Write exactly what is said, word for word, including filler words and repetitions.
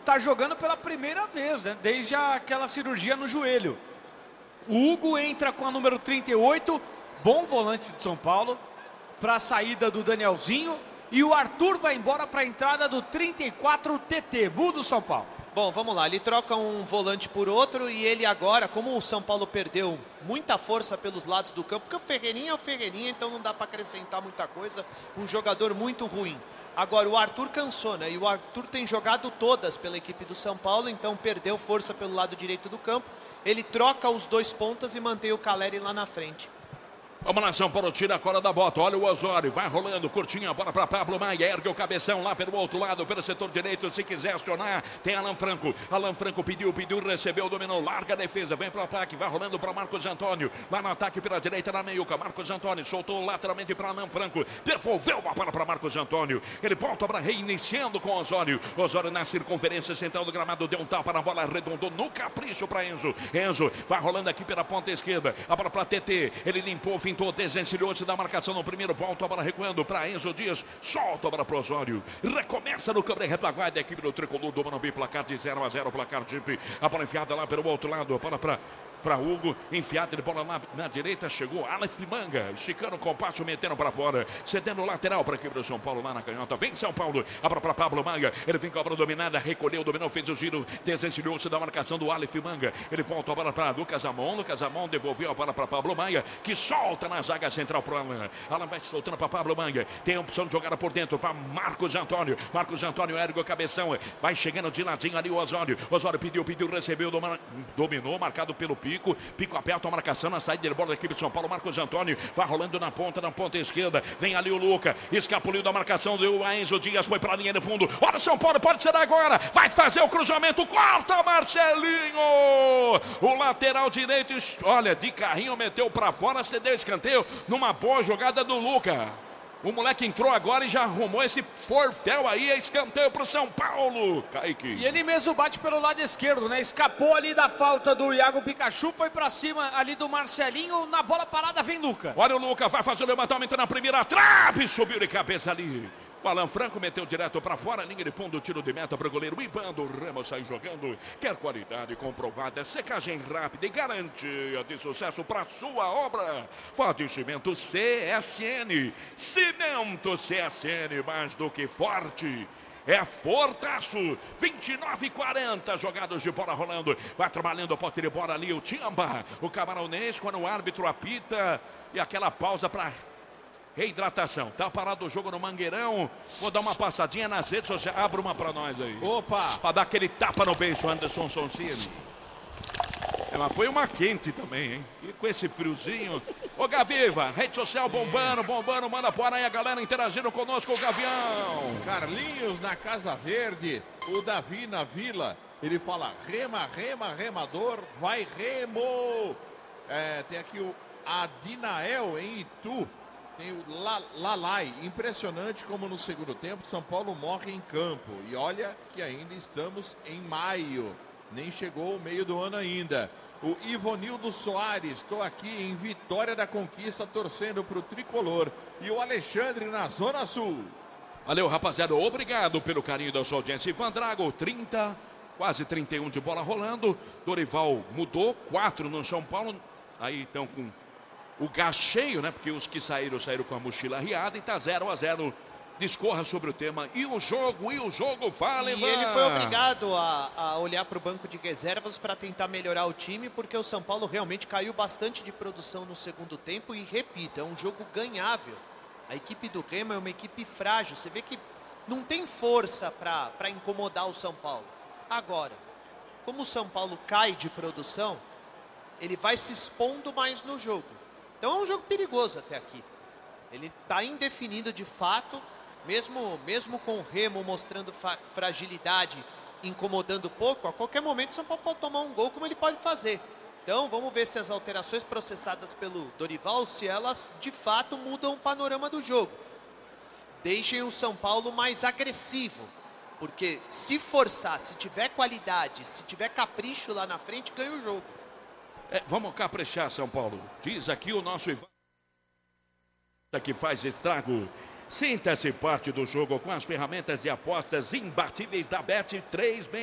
está jogando pela primeira vez, né? Desde aquela cirurgia no joelho. O Hugo entra com a número trinta e oito, bom volante de São Paulo, para a saída do Danielzinho. E o Arthur vai embora para a entrada do trinta e quatro, T T, Bu do São Paulo. Bom, vamos lá, ele troca um volante por outro e ele agora, como o São Paulo perdeu muita força pelos lados do campo, porque o Ferreirinha é o Ferreirinha, então não dá para acrescentar muita coisa, um jogador muito ruim. Agora, o Arthur cansou, né? E o Arthur tem jogado todas pela equipe do São Paulo, então perdeu força pelo lado direito do campo. Ele troca os dois pontas e mantém o Caleri lá na frente. Vamos lá, São Paulo tira a cola da bota, olha o Osório, vai rolando, curtinha, bola para Pablo Maia, ergue o cabeção lá pelo outro lado, pelo setor direito, se quiser acionar, tem Alan Franco, Alan Franco pediu, pediu, recebeu, dominou, larga a defesa, vem para o ataque, vai rolando para Marcos Antônio, lá no ataque pela direita, na meiuca, Marcos Antônio, soltou lateralmente para Alan Franco, devolveu uma bola para Marcos Antônio, ele volta para reiniciando com o Osório, Osório na circunferência central do gramado, deu um tapa na bola, arredondou no capricho para Enzo, Enzo vai rolando aqui pela ponta esquerda, a bola para T T, ele limpou, fintou, desencilhou-se da marcação no primeiro ponto, a bola recuando para Enzo Dias, solta a bola para o Osório, recomeça no câmbio retaguarda, a equipe do Tricolor do Morumbi, placar de zero a zero, placar Jeep, a bola enfiada lá pelo outro lado, a bola para para Hugo, enfiada de bola lá na direita, chegou Aleph Manga, esticando o compasso, metendo para fora, cedendo o lateral para a equipe do São Paulo lá na canhota, vem São Paulo, a bola para Pablo Manga, ele vem com a bola dominada, recolheu, dominou, fez o giro, desencilhou-se da marcação do Aleph Manga, ele volta a bola para Lucas Amon, Lucas Amon devolveu a bola para Pablo Maia, que solta na zaga central para Alan, Alan vai soltando para Pablo Manga, tem a opção de jogar por dentro para Marcos Antônio, Marcos Antônio ergue o cabeção, vai chegando de ladinho ali o Osório, Osório pediu, pediu, recebeu, dominou, marcado pelo Pico, Pico aperta a marcação na saída de bola da equipe de São Paulo, Marcos Antônio vai rolando na ponta, na ponta esquerda, vem ali o Luca, escapuliu da marcação do Enzo Dias, foi para a linha de fundo, olha o São Paulo, pode ser agora, vai fazer o cruzamento, corta Marcelinho, o lateral direito, olha, de carrinho meteu para fora, cedeu escanteio, numa boa jogada do Luca. O moleque entrou agora e já arrumou esse forféu aí, é escanteio pro São Paulo, Kaique. E ele mesmo bate pelo lado esquerdo, né? Escapou ali da falta do Iago Pikachu, foi pra cima ali do Marcelinho, na bola parada vem Luca. Olha o Luca, vai fazer o levantamento na primeira trave, subiu de cabeça ali. O Alan Franco meteu direto para fora, linha de fundo, tiro de meta para o goleiro Ibando. O Ramos sai jogando, quer qualidade comprovada, secagem rápida e garantia de sucesso para sua obra. Forte Cimento C S N, Cimento C S N, mais do que forte. É fortaço, vinte e nove e quarenta, jogados de bola rolando, vai trabalhando o pote de bola ali, o Tiamba, o camaronês, quando o árbitro apita, e aquela pausa para reidratação. Tá parado o jogo no Mangueirão, vou dar uma passadinha nas redes sociais, abre uma para nós aí. Opa! Para dar aquele tapa no beijo, Anderson Sonsini. É, mas foi uma quente também, hein? E com esse friozinho. Ô Gaviva, rede social bombando, bombando, manda por aí a galera interagindo conosco, o Gavião. Carlinhos na Casa Verde, o Davi na Vila, ele fala rema, rema, remador, vai remo. É, tem aqui o Adinael em Itu, tem o Lalai, impressionante como no segundo tempo São Paulo morre em campo. E olha que ainda estamos em maio, nem chegou o meio do ano ainda. O Ivonildo Soares, estou aqui em Vitória da Conquista, torcendo para o Tricolor. E o Alexandre na Zona Sul. Valeu, rapaziada, obrigado pelo carinho da sua audiência. Ivan Drago, trinta, quase trinta e um de bola rolando. Dorival mudou, quatro no São Paulo. Aí estão com o gás cheio, né? Porque os que saíram, saíram com a mochila arriada. E tá zero a zero. Discorra sobre o tema. E o jogo, e o jogo, fala, E Ivan. ele foi obrigado a, a olhar para o banco de reservas para tentar melhorar o time, porque o São Paulo realmente caiu bastante de produção no segundo tempo. E repito, é um jogo ganhável. A equipe do Remo é uma equipe frágil. Você vê que não tem força para incomodar o São Paulo. Agora, como o São Paulo cai de produção, ele vai se expondo mais no jogo. Então é um jogo perigoso até aqui. Ele está indefinido de fato, mesmo, mesmo com o Remo mostrando fragilidade, incomodando pouco, a qualquer momento o São Paulo pode tomar um gol como ele pode fazer. Então vamos ver se as alterações processadas pelo Dorival, se elas de fato mudam o panorama do jogo. Deixem o São Paulo mais agressivo, porque se forçar, se tiver qualidade, se tiver capricho lá na frente, ganha o jogo. É, vamos caprichar, São Paulo. Diz aqui o nosso Ivan que faz estrago. Sinta-se parte do jogo com as ferramentas de apostas imbatíveis da Bet três.